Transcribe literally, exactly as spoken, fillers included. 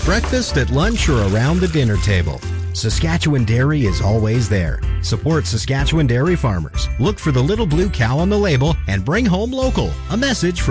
breakfast, at lunch, or around the dinner table. Saskatchewan Dairy is always there. Support Saskatchewan dairy farmers. Look for the little blue cow on the label and bring home local. A message from